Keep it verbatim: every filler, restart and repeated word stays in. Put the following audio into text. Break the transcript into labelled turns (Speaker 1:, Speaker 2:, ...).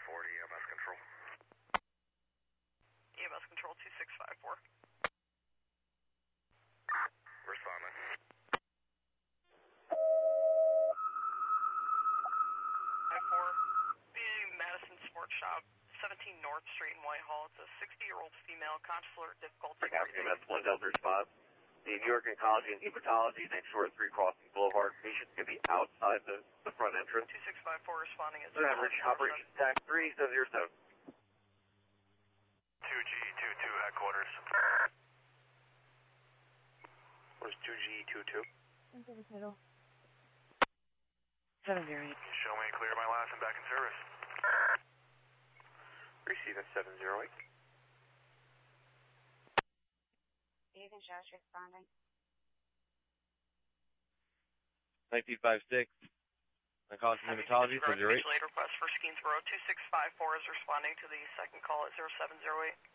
Speaker 1: four to E M S Control.
Speaker 2: E M S Control two six five four.
Speaker 1: Responding.
Speaker 2: five four. B Madison Sports Shop, seventeen North Street in Whitehall. It's a sixty-year-old female, consular difficulty.
Speaker 3: Captain, that's one Delta response. The New York Oncology and Hematology next door at three Crossing Boulevard. Patients can be outside the, the front entrance.
Speaker 2: two six five four responding at
Speaker 3: Average operation tax three seven zero seven.
Speaker 1: two G two two headquarters. Where's two G two two?
Speaker 4: seven zero eight.
Speaker 1: Show me clear my last and back in service. Receive at seven zero eight.
Speaker 4: Ethan Josh responding.
Speaker 3: nineteen five six. Oncology and Hematology, seven zero eight.
Speaker 2: Late request for Skeensboro two six five four is responding to the second call at zero seven zero eight.